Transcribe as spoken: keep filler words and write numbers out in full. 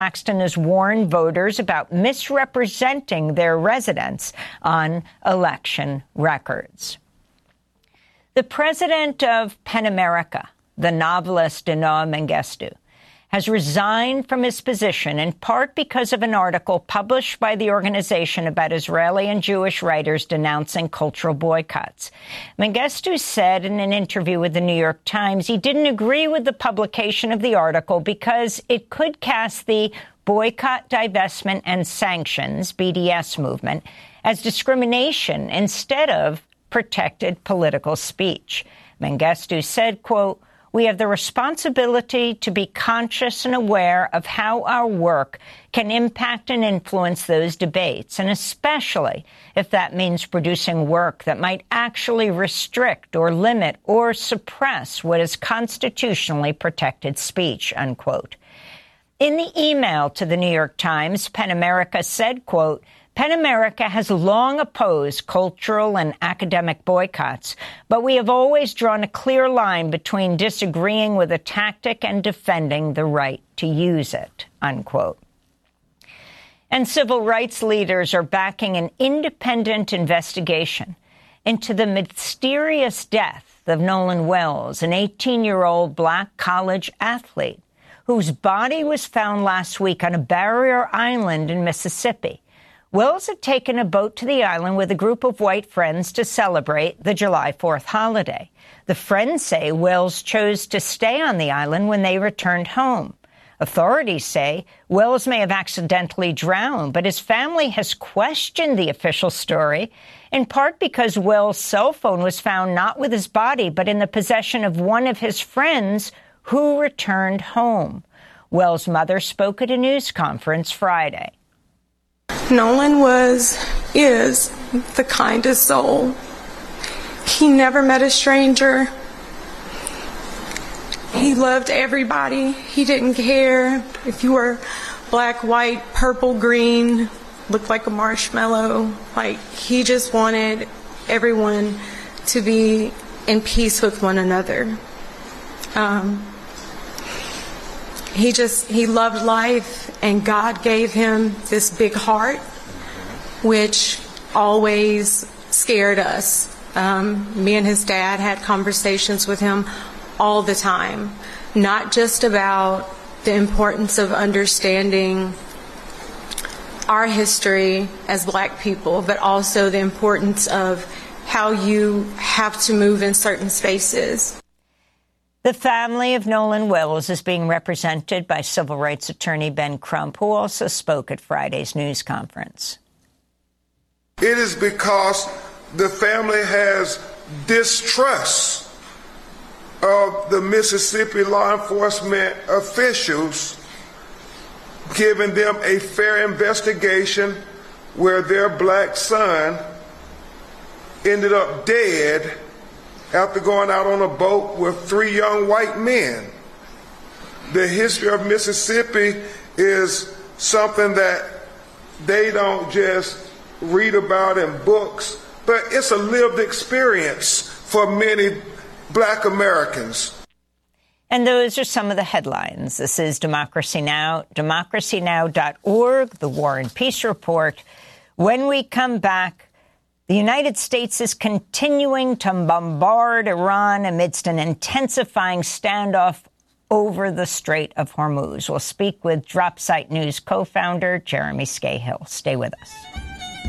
Paxton has warned voters about misrepresenting their residence on election records. The president of PEN America, the novelist Danoa Mengistu, has resigned from his position in part because of an article published by the organization about Israeli and Jewish writers denouncing cultural boycotts. Mengistu said in an interview with the New York Times he didn't agree with the publication of the article because it could cast the Boycott, Divestment and Sanctions, B D S movement, as discrimination instead of protected political speech. Mengistu said, quote, "We have the responsibility to be conscious and aware of how our work can impact and influence those debates, and especially if that means producing work that might actually restrict or limit or suppress what is constitutionally protected speech," unquote. In the email to the New York Times, PEN America said, quote, "PEN America has long opposed cultural and academic boycotts, but we have always drawn a clear line between disagreeing with a tactic and defending the right to use it," unquote. And civil rights leaders are backing an independent investigation into the mysterious death of Nolan Wells, an eighteen-year-old black college athlete whose body was found last week on a barrier island in Mississippi. Wells had taken a boat to the island with a group of white friends to celebrate the July fourth holiday. The friends say Wells chose to stay on the island when they returned home. Authorities say Wells may have accidentally drowned, but his family has questioned the official story, in part because Wells' cell phone was found not with his body, but in the possession of one of his friends who returned home. Wells' mother spoke at a news conference Friday. Nolan was, is the kindest soul. He never met a stranger. He loved everybody. He didn't care if you were black, white, purple, green, looked like a marshmallow. Like, he just wanted everyone to be in peace with one another. Um, He just, he loved life, and God gave him this big heart, which always scared us. Um, me and his dad had conversations with him all the time, not just about the importance of understanding our history as black people, but also the importance of how you have to move in certain spaces. The family of Nolan Wells is being represented by civil rights attorney Ben Crump, who also spoke at Friday's news conference. It is because the family has distrust of the Mississippi law enforcement officials giving them a fair investigation where their black son ended up dead after going out on a boat with three young white men. The history of Mississippi is something that they don't just read about in books, but it's a lived experience for many black Americans. And those are some of the headlines. This is Democracy Now!, democracy now dot org, the War and Peace Report. When we come back, the United States is continuing to bombard Iran amidst an intensifying standoff over the Strait of Hormuz. We'll speak with DropSite News co-founder Jeremy Scahill. Stay with us.